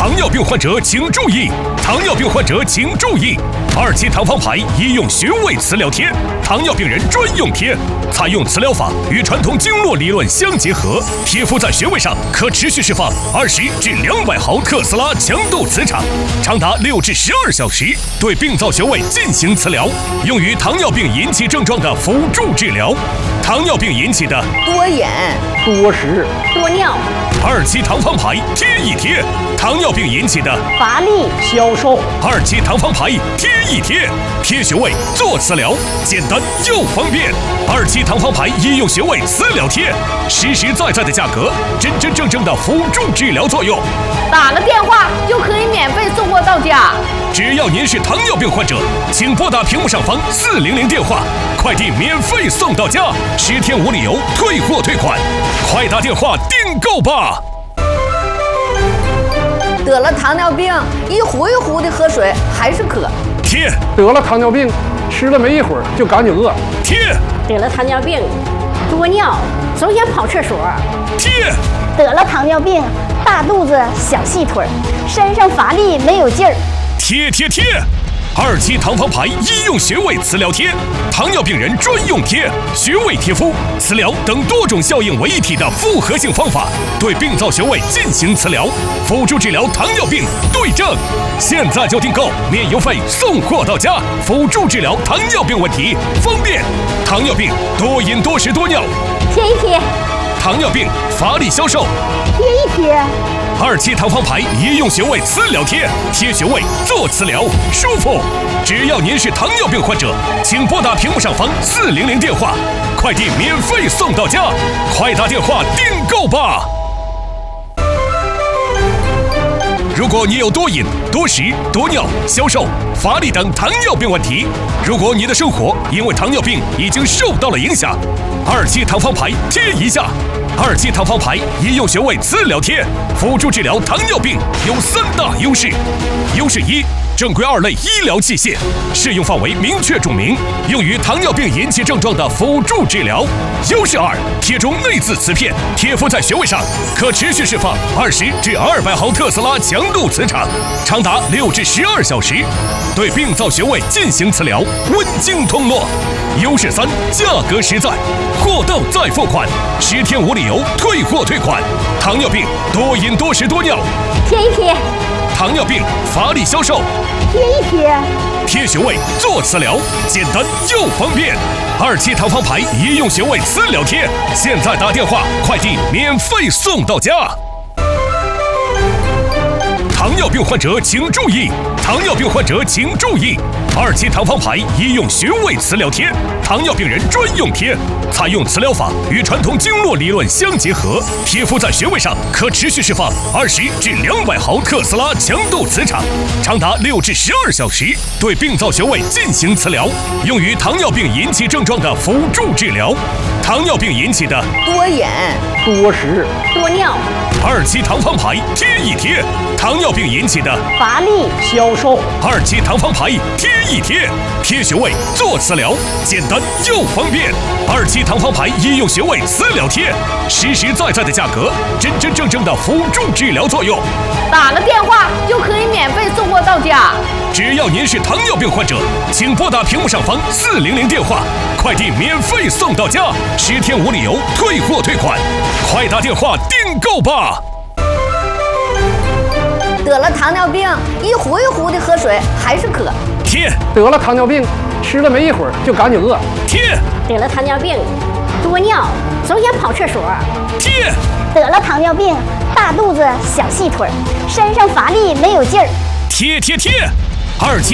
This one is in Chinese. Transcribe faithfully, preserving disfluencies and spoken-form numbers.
糖尿病患者请注意！糖尿病患者请注意！二期糖方牌医用穴位磁疗贴，糖尿病人专用贴，采用磁疗法与传统经络理论相结合，贴敷在穴位上可持续释放二十至两百毫特斯拉强度磁场，长达六至十二小时，对病灶穴位进行磁疗，用于糖尿病引起症状的辅助治疗。糖尿病引起的多眼、 多食、 多尿。 二期糖方牌贴一贴，糖尿病引起的乏力、 消瘦。 二期糖方牌贴一贴，贴穴位做磁疗，简单又方便。二期糖方牌医用穴位磁疗贴，实实在在的价格，真真正正的辅助治疗作用。 打个电话就可以免费送货到家。 只要您是糖尿病患者，请拨打屏幕上方四零零电话，快递免费送到家，十天无理由退货退款，快打电话订购吧。 得了糖尿病，一壶一壶的喝水还是渴。 贴。 得了糖尿病，吃了没一会儿就赶紧饿。 贴。 得了糖尿病，多尿，总想跑厕所。 贴。 得了糖尿病，大肚子小细腿，身上乏力没有劲儿。 贴贴贴。二期糖方牌医用穴位磁疗贴，糖尿病人专用贴，穴位贴敷、磁疗等多种效应为一体的复合性方法，对病灶穴位进行磁疗，辅助治疗糖尿病对症。现在就订购，免邮费送货到家，辅助治疗糖尿病问题，方便。糖尿病多饮多食多尿， 贴一贴。 糖尿病乏力消瘦， 贴一贴。 二期糖方牌医用穴位磁疗贴，贴穴位做磁疗，舒服。只要您是糖尿病患者，请拨打屏幕上方四零零电话，快递免费送到家，快打电话订购吧。如果你有多饮、多食、多尿、消瘦、乏力等糖尿病问题，如果你的生活因为糖尿病已经受到了影响，二期糖方牌贴一下。二期糖方牌医用穴位磁疗贴，辅助治疗糖尿病有三大优势。优势一，正规二类医疗器械，适用范围明确注明，用于糖尿病引起症状的辅助治疗。优势二，贴中内置磁片，贴敷在穴位上，可持续释放二十至二百毫特斯拉强度磁场，长达六至十二小时，对病灶穴位进行磁疗，温经通络。优势三，价格实在，货到再付款，十天无理由退货退款。糖尿病多饮多食多尿， 贴一贴。 糖尿病乏力消瘦， 贴一贴。 贴穴位做磁疗，简单又方便。二期糖方牌医用穴位磁疗贴，现在打电话，快递免费送到家。糖尿病患者请注意！糖尿病患者请注意！二期糖方牌医用穴位磁疗贴，糖尿病人专用贴，采用磁疗法与传统经络理论相结合，贴敷在穴位上可持续释放二十至两百毫特斯拉强度磁场，长达六至十二小时，对病灶穴位进行磁疗，用于糖尿病引起症状的辅助治疗。糖尿病引起的多眼、 多食、 多尿。 二期糖方牌贴一贴，糖尿病引起的乏力、 消瘦。 二期糖方牌贴一贴，贴穴位做磁疗，简单又方便。二期糖方牌医用穴位磁疗贴，实实在在的价格，真真正正的辅助治疗作用。 打个电话就可以免费送货到家。 只要您是糖尿病患者，请拨打屏幕上方四零零电话，快递免费送到家，十天无理由退货退款，快打电话订购吧。 得了糖尿病，一壶一壶的喝水还是渴。 贴。 得了糖尿病，吃了没一会儿就赶紧饿。 贴。 得了糖尿病，多尿，总想跑厕所。 贴。 得了糖尿病，大肚子小细腿，身上乏力没有劲儿。 贴贴贴。二期